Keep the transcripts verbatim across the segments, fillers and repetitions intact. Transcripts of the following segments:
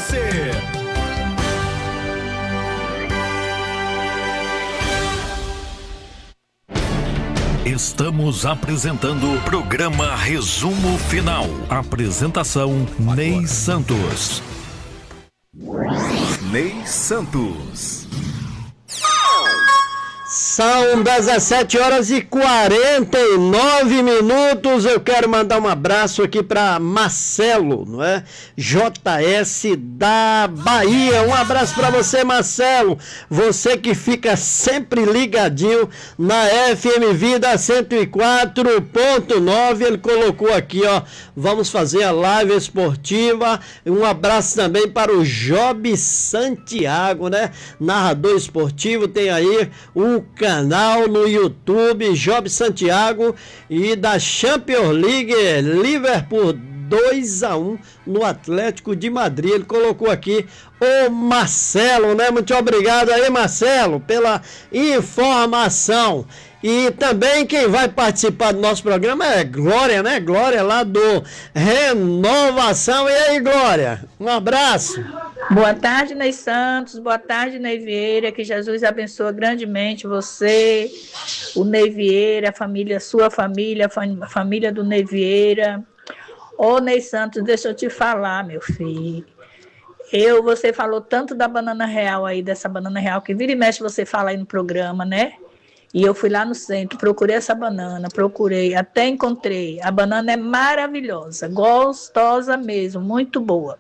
você. Estamos apresentando o programa Resumo Final. Apresentação Ney Santos. Ney Santos. São dezessete horas e quarenta e nove minutos. Eu quero mandar um abraço aqui para Marcelo, não é? J S da Bahia. Um abraço para você, Marcelo. Você que fica sempre ligadinho na F M Vida cento e quatro ponto nove. Ele colocou aqui, ó. Vamos fazer a live esportiva. Um abraço também para o Job Santiago, né? Narrador esportivo. Tem aí o canal no YouTube, Job Santiago, e da Champions League, Liverpool dois a um no Atlético de Madrid. Ele colocou aqui o Marcelo, né? Muito obrigado aí, Marcelo, pela informação. E também quem vai participar do nosso programa é Glória, né? Glória lá do Renovação. E aí, Glória? Um abraço. Boa tarde, Ney Santos. Boa tarde, Ney Vieira. Que Jesus abençoe grandemente você, o Ney Vieira, a família, sua família, a família do Ney Vieira. Ô, Ney Santos, deixa eu te falar, meu filho. Eu, você falou tanto da banana real aí, dessa banana real, que vira e mexe você fala aí no programa, né? E eu fui lá no centro, procurei essa banana, procurei, até encontrei. A banana é maravilhosa, gostosa mesmo, muito boa.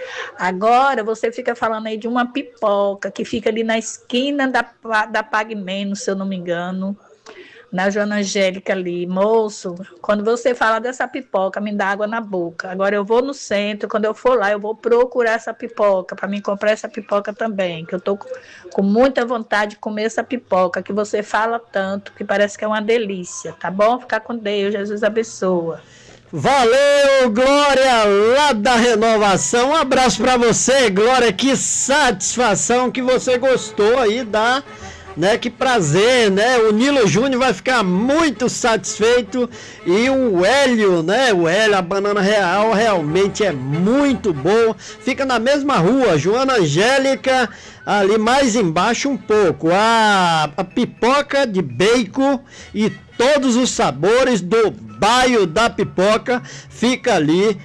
Agora você fica falando aí de uma pipoca que fica ali na esquina da, da Pague Menos, se eu não me engano, na Joana Angélica ali. Moço, quando você fala dessa pipoca, me dá água na boca. Agora eu vou no centro, quando eu for lá, eu vou procurar essa pipoca, para mim comprar essa pipoca também, que eu tô com muita vontade de comer essa pipoca, que você fala tanto, que parece que é uma delícia, tá bom? Ficar com Deus, Jesus abençoa. Valeu, Glória, lá da Renovação. Um abraço para você, Glória. Que satisfação que você gostou aí da, né? Que prazer, né? O Nilo Júnior vai ficar muito satisfeito e o Hélio, né? O Hélio, a banana real realmente é muito boa. Fica na mesma rua, Joana Angélica, ali mais embaixo um pouco. A, a pipoca de bacon e todos os sabores do bairro da pipoca fica ali,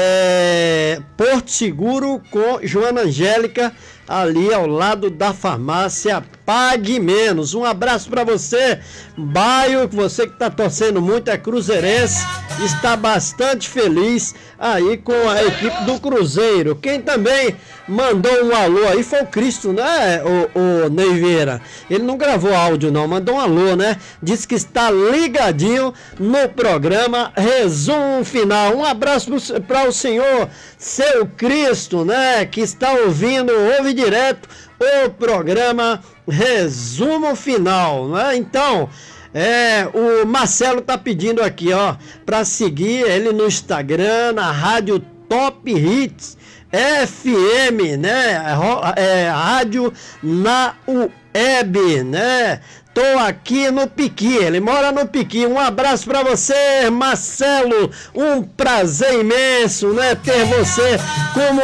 é, Porto Seguro com Joana Angélica, ali ao lado da farmácia Pague Menos. Um abraço para você, bairro, você que está torcendo muito, é cruzeirense, está bastante feliz aí com a equipe do Cruzeiro. Quem também mandou um alô aí foi o Cristo, né, o, o Ney Vieira? Ele não gravou áudio não, mandou um alô, né? Disse que está ligadinho no programa Resumo Final. Um abraço para o senhor, seu Cristo, né, que está ouvindo, ouve direto o programa Resumo Final, né? Então, é, o Marcelo tá pedindo aqui, ó, para seguir ele no Instagram, na Rádio Top Hits F M, né? É, rádio na web, né? Tô aqui no Piqui, ele mora no Piqui. Um abraço para você, Marcelo. Um prazer imenso, né, ter você como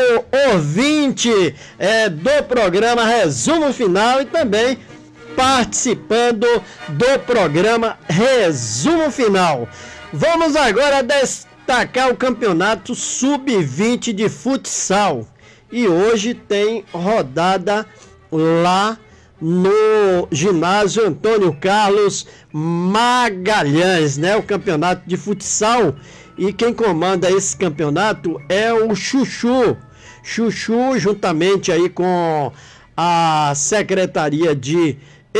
ouvinte é, do programa Resumo Final e também participando do programa Resumo Final. Vamos agora destacar o campeonato sub vinte de futsal. E hoje tem rodada lá no ginásio Antônio Carlos Magalhães, né? O campeonato de futsal. E quem comanda esse campeonato é o Chuchu. Chuchu, juntamente aí com a Secretaria de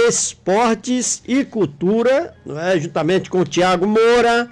Esportes e Cultura, né? Juntamente com o Tiago Moura,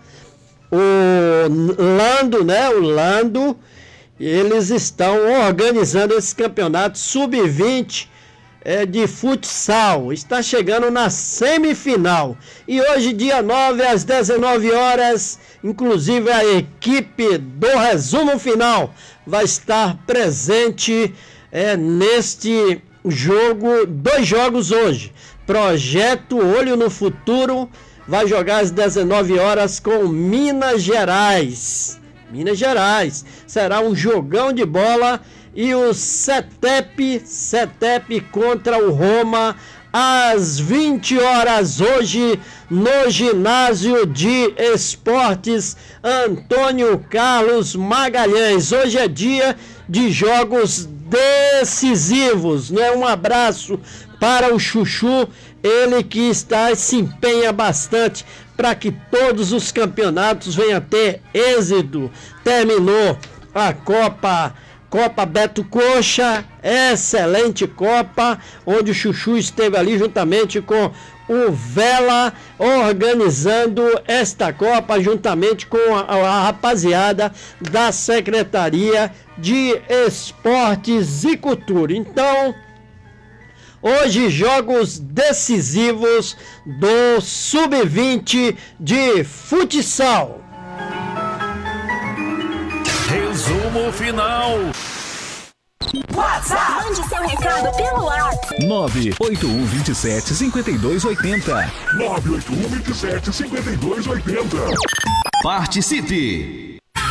o Lando, né? O Lando, eles estão organizando esse campeonato sub vinte É, de futsal. Está chegando na semifinal. E hoje, dia nove, às dezenove horas, inclusive a equipe do Resumo Final vai estar presente é, neste jogo, dois jogos hoje. Projeto Olho no Futuro vai jogar às dezenove horas com Minas Gerais. Minas Gerais. Será um jogão de bola e o CETEP, CETEP contra o Roma, às vinte horas hoje, no ginásio de esportes Antônio Carlos Magalhães. Hoje é dia de jogos decisivos, né? Um abraço para o Chuchu, ele que está, se empenha bastante para que todos os campeonatos venham a ter êxito. Terminou a Copa Copa Beto Coxa, excelente Copa, onde o Chuchu esteve ali juntamente com o Vela, organizando esta Copa, juntamente com a, a rapaziada da Secretaria de Esportes e Cultura. Então, hoje, jogos decisivos do sub vinte de futsal. Resumo final. WhatsApp. Mande seu recado pelo WhatsApp. nove oito um dois sete cinco dois oito zero. nove oito um dois sete cinco dois oito zero. Participe!